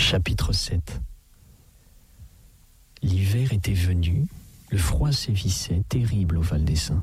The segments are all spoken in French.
Chapitre 7. L'hiver était venu, le froid sévissait, terrible au Val des Saints.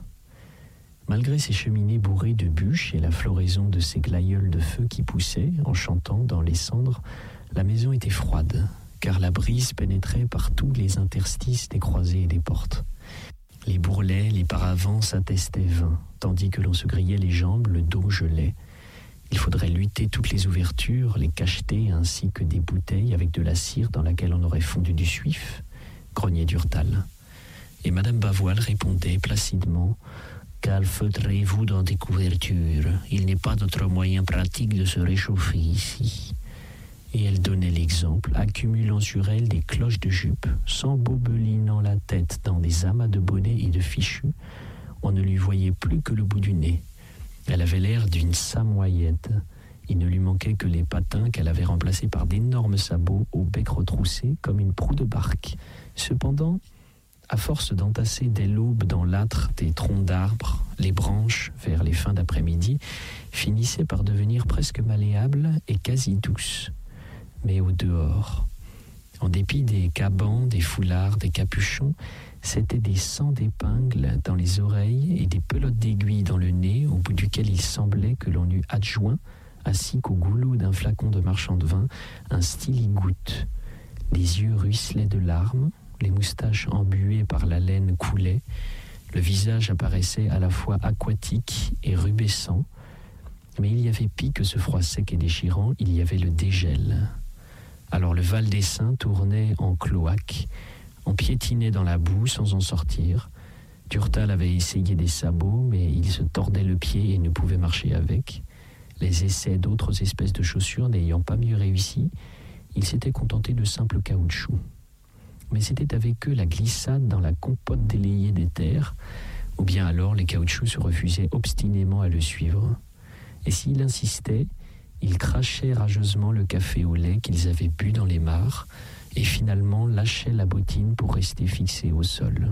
Malgré ses cheminées bourrées de bûches et la floraison de ses glaïeuls de feu qui poussaient, en chantant dans les cendres, la maison était froide, car la brise pénétrait par tous les interstices des croisées et des portes. Les bourrelets, les paravents s'attestaient vains, tandis que l'on se grillait les jambes, le dos gelait. Il faudrait lutter toutes les ouvertures, les cacheter, ainsi que des bouteilles avec de la cire dans laquelle on aurait fondu du suif, grognait Durtal. Et Madame Bavoil répondait placidement « Calfeutrez-vous dans des couvertures, il n'est pas d'autre moyen pratique de se réchauffer ici. » Et elle donnait l'exemple, accumulant sur elle des cloches de jupe, s'embobelinant la tête dans des amas de bonnets et de fichus. On ne lui voyait plus que le bout du nez. Elle avait l'air d'une samoyède. Il ne lui manquait que les patins qu'elle avait remplacés par d'énormes sabots au bec retroussé comme une proue de barque. Cependant, à force d'entasser dès l'aube dans l'âtre des troncs d'arbres, les branches, vers les fins d'après-midi, finissaient par devenir presque malléables et quasi douces. Mais au dehors, en dépit des cabans, des foulards, des capuchons, c'étaient des sangs d'épingles dans les oreilles et des pelotes d'aiguilles dans le nez, au bout duquel il semblait que l'on eût adjoint, ainsi qu'au goulot d'un flacon de marchand de vin, un styligoutte. Les yeux ruisselaient de larmes, les moustaches embuées par la laine coulaient, le visage apparaissait à la fois aquatique et rubescent, mais il y avait pis que ce froid sec et déchirant, il y avait le dégel. Alors le Val des Saints tournait en cloaque, on piétinait dans la boue sans en sortir. Durtal avait essayé des sabots, mais il se tordait le pied et ne pouvait marcher avec. Les essais d'autres espèces de chaussures n'ayant pas mieux réussi, il s'était contenté de simples caoutchoucs. Mais c'était avec eux la glissade dans la compote délayée des terres, ou bien alors les caoutchoucs se refusaient obstinément à le suivre. Et s'il insistait, ils crachaient rageusement le café au lait qu'ils avaient bu dans les mares, et finalement lâchaient la bottine pour rester fixés au sol.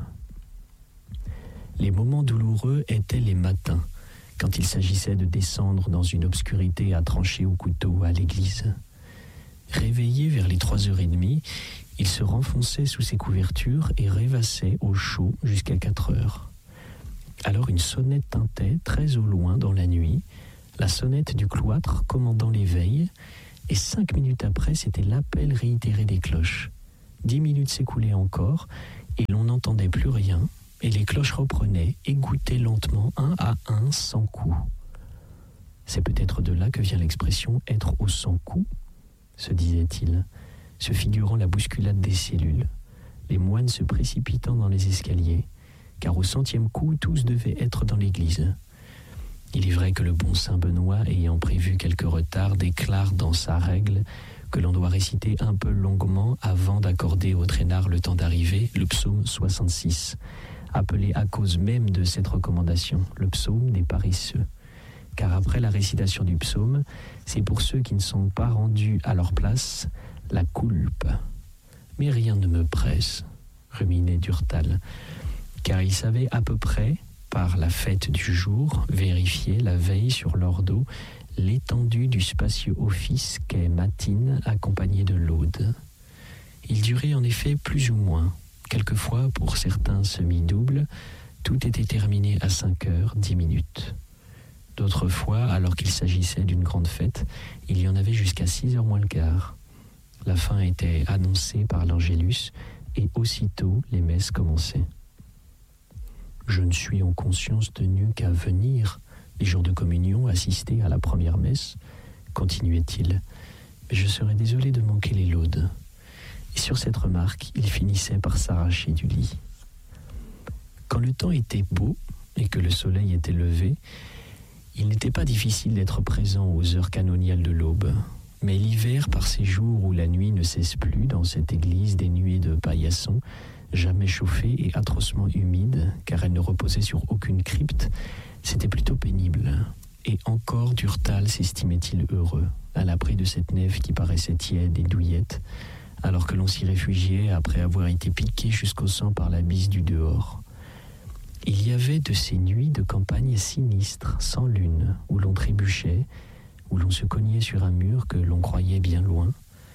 Les moments douloureux étaient les matins, quand il s'agissait de descendre dans une obscurité à trancher au couteau à l'église. Réveillé vers les 3h30, il se renfonçait sous ses couvertures et rêvassait au chaud jusqu'à 4h. Alors une sonnette tintait très au loin dans la nuit, la sonnette du cloître commandant l'éveil, et 5 minutes après, c'était l'appel réitéré des cloches. 10 minutes s'écoulaient encore, et l'on n'entendait plus rien, et les cloches reprenaient, égouttaient lentement, un à un, sans coup. C'est peut-être de là que vient l'expression « être au sans coup », se disait-il, se figurant la bousculade des cellules, les moines se précipitant dans les escaliers, car au 100e coup, tous devaient être dans l'église. Il est vrai que le bon saint Benoît, ayant prévu quelques retards, déclare dans sa règle que l'on doit réciter un peu longuement avant d'accorder au traînard le temps d'arriver, le psaume 66, appelé à cause même de cette recommandation, le psaume des paresseux. Car après la récitation du psaume, c'est pour ceux qui ne sont pas rendus à leur place, la coulpe. Mais rien ne me presse, ruminait Durtal, car il savait à peu près, par la fête du jour, vérifier la veille sur l'ordo l'étendue du spacieux office qu'est matine accompagné de laude. Il durait en effet plus ou moins. Quelquefois, pour certains semi-doubles, tout était terminé à 5h10. D'autres fois, alors qu'il s'agissait d'une grande fête, il y en avait jusqu'à 6h moins le quart. La fin était annoncée par l'Angélus et aussitôt les messes commençaient. Je ne suis en conscience tenu qu'à venir, les jours de communion, assister à la première messe, continuait-il, mais je serais désolé de manquer les laudes. Et sur cette remarque, il finissait par s'arracher du lit. Quand le temps était beau et que le soleil était levé, il n'était pas difficile d'être présent aux heures canoniales de l'aube. Mais l'hiver, par ces jours où la nuit ne cesse plus dans cette église dénuée de paillassons, jamais chauffée et atrocement humide, car elle ne reposait sur aucune crypte, c'était plutôt pénible. Et encore Durtal s'estimait-il heureux, à l'abri de cette nef qui paraissait tiède et douillette, alors que l'on s'y réfugiait après avoir été piqué jusqu'au sang par la bise du dehors. Il y avait de ces nuits de campagne sinistres, sans lune, où l'on trébuchait, où l'on se cognait sur un mur que l'on croyait bien loin,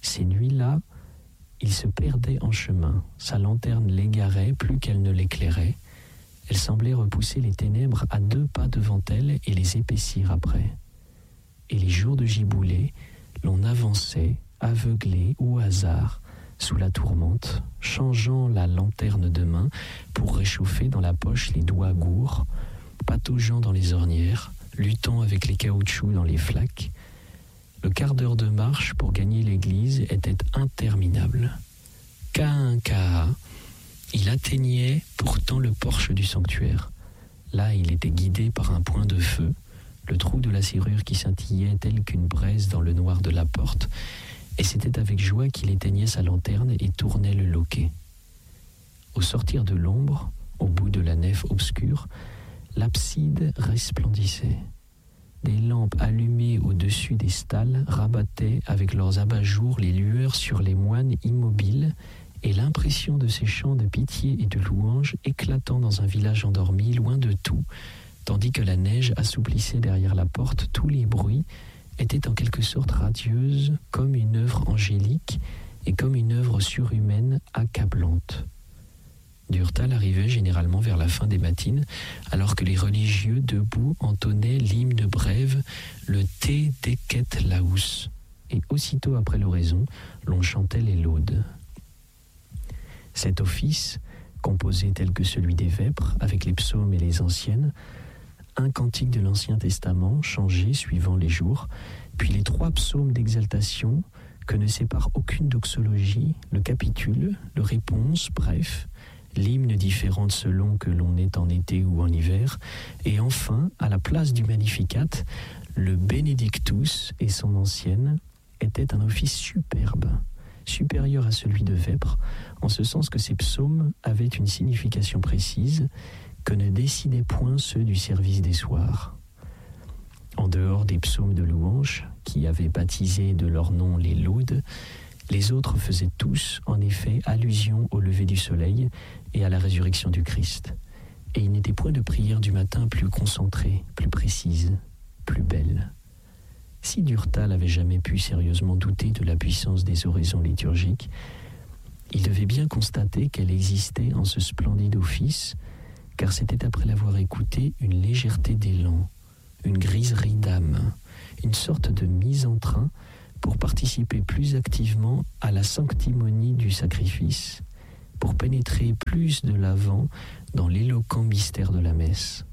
Ces nuits-là, il se perdait en chemin. Sa lanterne l'égarait plus qu'elle ne l'éclairait. Elle semblait repousser les ténèbres à 2 pas devant elle et les épaissir après. Et les jours de Giboulée, l'on avançait, aveuglé au hasard, sous la tourmente, changeant la lanterne de main pour réchauffer dans la poche les doigts gourds, pataugeant dans les ornières, luttant avec les caoutchoucs dans les flaques. Le quart d'heure de marche pour gagner l'église était interminable. Qu'à un cas, il atteignait pourtant le porche du sanctuaire. Là, il était guidé par un point de feu, le trou de la serrure qui scintillait tel qu'une braise dans le noir de la porte, et c'était avec joie qu'il éteignait sa lanterne et tournait le loquet. Au sortir de l'ombre, au bout de la nef obscure, l'abside resplendissait. Des lampes allumées au-dessus des stalles rabattaient avec leurs abat-jours les lueurs sur les moines immobiles et l'impression de ces chants de pitié et de louange éclatant dans un village endormi loin de tout, tandis que la neige assouplissait derrière la porte tous les bruits, était en quelque sorte radieuse comme une œuvre angélique et comme une œuvre surhumaine accablante. Durtal arrivait généralement vers la fin des matines, alors que les religieux debout entonnaient l'hymne brève, le Te Decet Laus, et aussitôt après l'oraison, l'on chantait les laudes. Cet office, composé tel que celui des vêpres, avec les psaumes et les anciennes, un cantique de l'Ancien Testament, changé suivant les jours, puis les 3 psaumes d'exaltation, que ne sépare aucune doxologie, le capitule, le réponse, bref, l'hymne différent selon que l'on est en été ou en hiver, et enfin, à la place du Magnificat, le Benedictus et son ancienne était un office superbe, supérieur à celui de Vêpres, en ce sens que ces psaumes avaient une signification précise que ne décidaient point ceux du service des soirs. En dehors des psaumes de louange, qui avaient baptisé de leur nom les laudes, les autres faisaient tous, en effet, allusion au lever du soleil et à la résurrection du Christ. Et il n'était point de prière du matin plus concentrée, plus précise, plus belle. Si Durtal avait jamais pu sérieusement douter de la puissance des oraisons liturgiques, il devait bien constater qu'elle existait en ce splendide office, car c'était après l'avoir écouté une légèreté d'élan, une griserie d'âme, une sorte de mise en train pour participer plus activement à la sanctimonie du sacrifice, pour pénétrer plus de l'avant dans l'éloquent mystère de la messe.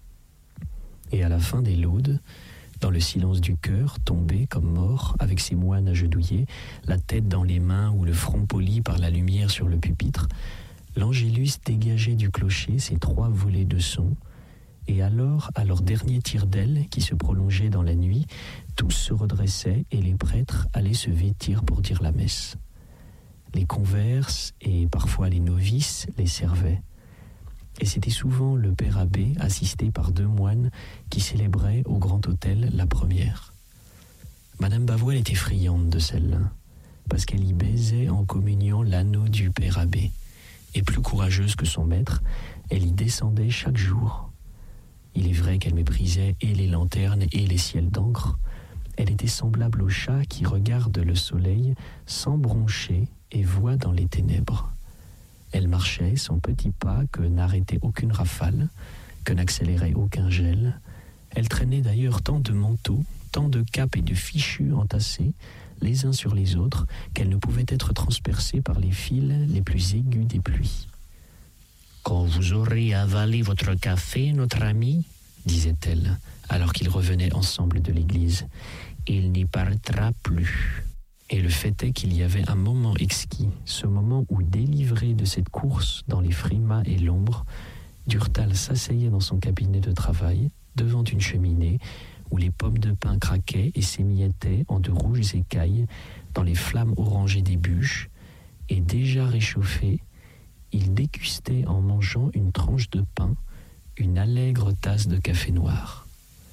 Et à la fin des laudes, dans le silence du cœur, tombé comme mort, avec ses moines agenouillés, la tête dans les mains ou le front poli par la lumière sur le pupitre, l'Angélus dégageait du clocher ses 3 volées de son, et alors, à leur dernier tir d'aile qui se prolongeait dans la nuit, tous se redressaient et les prêtres allaient se vêtir pour dire la messe. Les converses et parfois les novices les servaient. Et c'était souvent le père abbé, assisté par 2 moines, qui célébraient au grand autel la première. Madame Bavoil était friande de celle-là, parce qu'elle y baisait en communion l'anneau du père abbé. Et plus courageuse que son maître, elle y descendait chaque jour. Il est vrai qu'elle méprisait et les lanternes et les ciels d'encre. Elle était semblable au chat qui regarde le soleil sans broncher et voit dans les ténèbres. Elle marchait son petit pas que n'arrêtait aucune rafale, que n'accélérait aucun gel. Elle traînait d'ailleurs tant de manteaux, tant de capes et de fichus entassés, les uns sur les autres, qu'elle ne pouvait être transpercée par les fils les plus aigus des pluies. « Quand vous aurez avalé votre café, notre ami, disait-elle, alors qu'ils revenaient ensemble de l'église, il n'y paraîtra plus. » Et le fait est qu'il y avait un moment exquis, ce moment où, délivré de cette course dans les frimas et l'ombre, Durtal s'asseyait dans son cabinet de travail, devant une cheminée, où les pommes de pin craquaient et s'émiettaient en de rouges écailles dans les flammes orangées des bûches, et déjà réchauffé, il dégustait en mangeant une tranche de pain, une allègre tasse de café noir.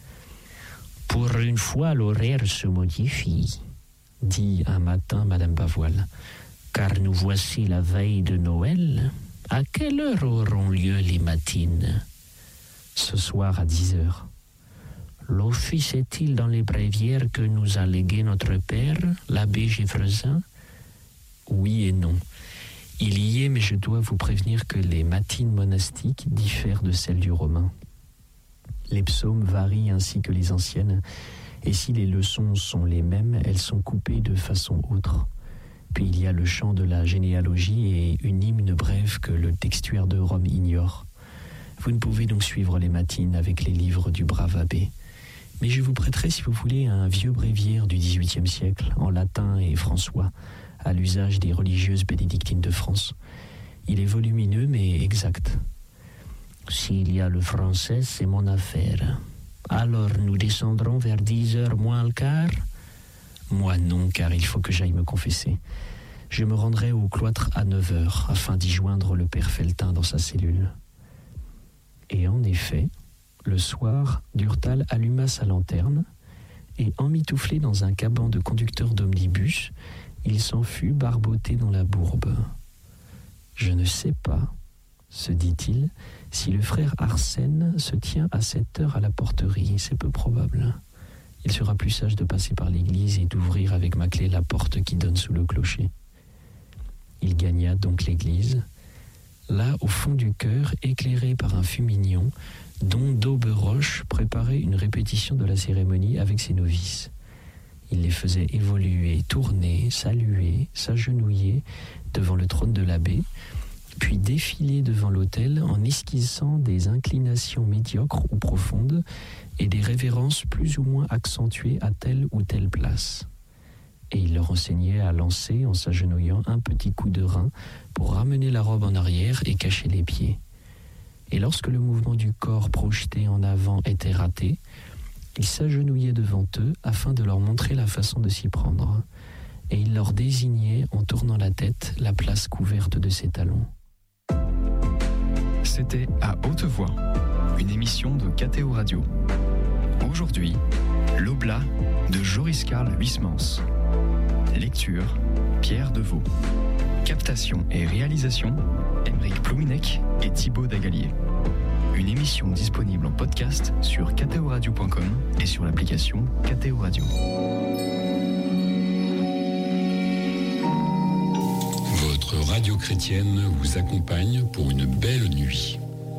« Pour une fois, l'horaire se modifie, » dit un matin Madame Bavoil, « car nous voici la veille de Noël. À quelle heure auront lieu les matines ?»« Ce soir à 10 heures. » L'office est-il dans les bréviaires que nous a légué notre père, l'abbé Gévrezin ? Oui et non. Il y est, mais je dois vous prévenir que les matines monastiques diffèrent de celles du romain. Les psaumes varient ainsi que les anciennes, et si les leçons sont les mêmes, elles sont coupées de façon autre. Puis il y a le chant de la généalogie et une hymne brève que le textuaire de Rome ignore. Vous ne pouvez donc suivre les matines avec les livres du brave abbé. Mais je vous prêterai, si vous voulez, un vieux bréviaire du XVIIIe siècle, en latin et françois, à l'usage des religieuses bénédictines de France. Il est volumineux mais exact. S'il y a le français, c'est mon affaire. Alors nous descendrons vers 10h moins le quart ? Moi non, car il faut que j'aille me confesser. Je me rendrai au cloître à 9h, afin d'y joindre le père Feltin dans sa cellule. Et en effet, le soir, Durtal alluma sa lanterne, et emmitouflé dans un caban de conducteur d'omnibus, il s'en fut barboter dans la bourbe. Je ne sais pas, se dit-il, si le frère Arsène se tient à cette heure à la porterie, c'est peu probable. Il sera plus sage de passer par l'église et d'ouvrir avec ma clé la porte qui donne sous le clocher. Il gagna donc l'église. Là, au fond du chœur, éclairé par un fumignon, dont Dauberoche préparait une répétition de la cérémonie avec ses novices. Il les faisait évoluer, tourner, saluer, s'agenouiller devant le trône de l'abbé, puis défiler devant l'autel en esquissant des inclinations médiocres ou profondes et des révérences plus ou moins accentuées à telle ou telle place. Et il leur enseignait à lancer, en s'agenouillant, un petit coup de rein pour ramener la robe en arrière et cacher les pieds. Et lorsque le mouvement du corps projeté en avant était raté, il s'agenouillait devant eux afin de leur montrer la façon de s'y prendre. Et il leur désignait, en tournant la tête, la place couverte de ses talons. C'était À Haute Voix, une émission de KTO Radio. Aujourd'hui, L'Oblat de Joris Karl Huysmans. Lecture, Pierre Deveau. Captation et réalisation, Aymeric Plouminec et Thibaut Dagalier. Une émission disponible en podcast sur ktoradio.com et sur l'application KTO Radio. Votre radio chrétienne vous accompagne pour une belle nuit.